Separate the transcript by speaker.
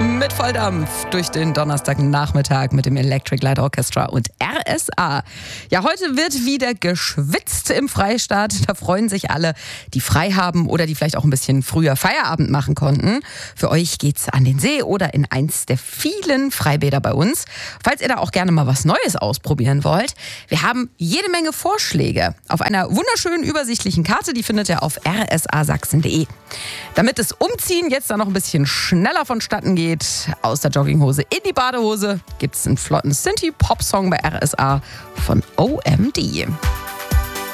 Speaker 1: Mit Volldampf durch den Donnerstagnachmittag mit dem Electric Light Orchestra und RSA. Ja, heute wird wieder geschwitzt im Freistaat. Da freuen sich alle, die frei haben oder die vielleicht auch ein bisschen früher Feierabend machen konnten. Für euch geht's an den See oder in eins der vielen Freibäder bei uns. Falls ihr da auch gerne mal was Neues ausprobieren wollt, wir haben jede Menge Vorschläge auf einer wunderschönen übersichtlichen Karte. Die findet ihr auf rsasachsen.de. Damit das Umziehen jetzt dann noch ein bisschen schneller vonstatten geht, aus der Jogginghose in die Badehose, gibt es einen flotten Synthie-Pop-Song bei RSA von OMD.